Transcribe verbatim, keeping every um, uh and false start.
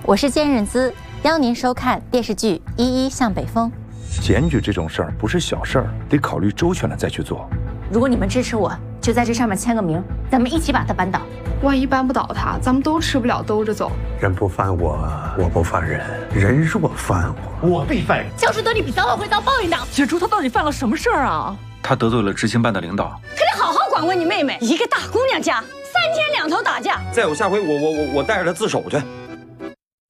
我是坚韧滋，邀您收看电视剧《一一向北风》。 检举这种事儿不是小事儿，得考虑周全了再去做。 如果你们支持我，就在这上面签个名，咱们一起把他扳倒。 万一扳不倒他，咱们都吃不了兜着走。 人不犯我，我不犯人；人若犯我， 我必犯人。 教师得理比早晚会遭报应的。 姐猪他到底犯了什么事儿啊？ 他得罪了执行办的领导， 可得好好管管你妹妹，一个大姑娘家，三天两头打架。 再有下回，我我我我带着她自首去。